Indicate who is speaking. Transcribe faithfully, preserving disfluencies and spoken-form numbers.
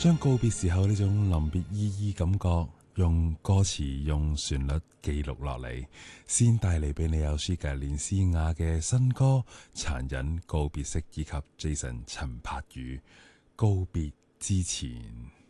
Speaker 1: 將告別時候呢種臨別意義感覺，用歌詞用旋律記錄落嚟，先帶嚟俾你有舒格連詩雅嘅新歌《殘忍告別式》，以及 Jason 陳柏宇告別之前。